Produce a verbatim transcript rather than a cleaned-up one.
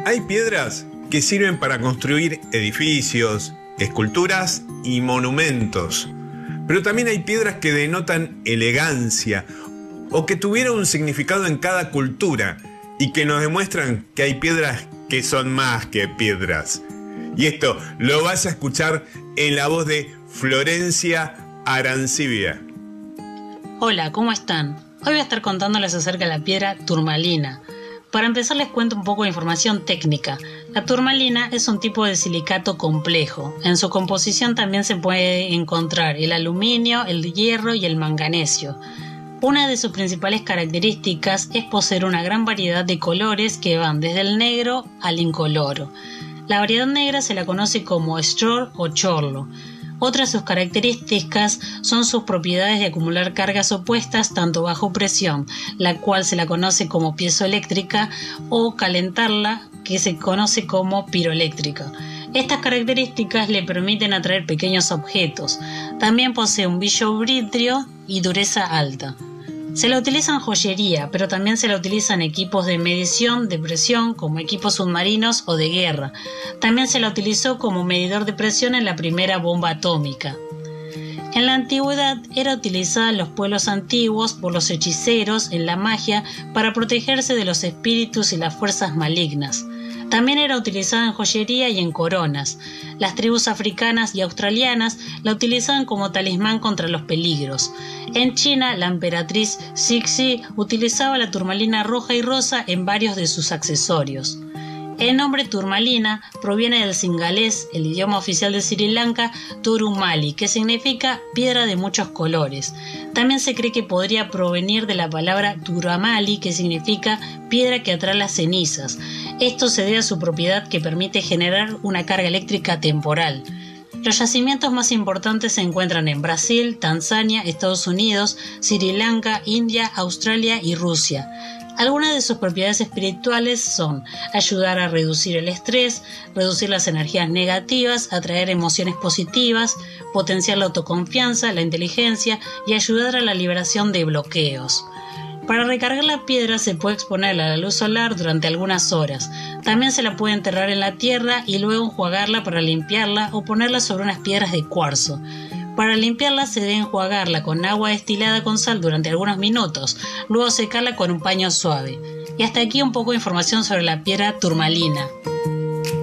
Hay piedras que sirven para construir edificios, esculturas y monumentos. Pero también hay piedras que denotan elegancia o que tuvieron un significado en cada cultura y que nos demuestran que hay piedras que son más que piedras. Y esto lo vas a escuchar en la voz de Florencia Arancibia. Hola, ¿cómo están? Hoy voy a estar contándoles acerca de la piedra turmalina. Para empezar les cuento un poco de información técnica. La turmalina es un tipo de silicato complejo. En su composición también se puede encontrar el aluminio, el hierro y el manganesio. Una de sus principales características es poseer una gran variedad de colores que van desde el negro al incoloro. La variedad negra se la conoce como stror o chorlo. Otra de sus características son sus propiedades de acumular cargas opuestas tanto bajo presión, la cual se la conoce como piezoeléctrica, o calentarla, que se conoce como piroeléctrica. Estas características le permiten atraer pequeños objetos. También posee un brillo vítreo y dureza alta. Se la utiliza en joyería, pero también se la utiliza en equipos de medición de presión, como equipos submarinos o de guerra. También se la utilizó como medidor de presión en la primera bomba atómica. En la antigüedad era utilizada en los pueblos antiguos por los hechiceros en la magia para protegerse de los espíritus y las fuerzas malignas. También era utilizada en joyería y en coronas. Las tribus africanas y australianas la utilizaban como talismán contra los peligros. En China, la emperatriz Cixi utilizaba la turmalina roja y rosa en varios de sus accesorios. El nombre turmalina proviene del singalés, el idioma oficial de Sri Lanka, turumali, que significa piedra de muchos colores. También se cree que podría provenir de la palabra turamali, que significa piedra que atrae las cenizas. Esto se debe a su propiedad que permite generar una carga eléctrica temporal. Los yacimientos más importantes se encuentran en Brasil, Tanzania, Estados Unidos, Sri Lanka, India, Australia y Rusia. Algunas de sus propiedades espirituales son ayudar a reducir el estrés, reducir las energías negativas, atraer emociones positivas, potenciar la autoconfianza, la inteligencia y ayudar a la liberación de bloqueos. Para recargar la piedra se puede exponerla a la luz solar durante algunas horas. También se la puede enterrar en la tierra y luego enjuagarla para limpiarla o ponerla sobre unas piedras de cuarzo. Para limpiarla se debe enjuagarla con agua destilada con sal durante algunos minutos, luego secarla con un paño suave. Y hasta aquí un poco de información sobre la piedra turmalina.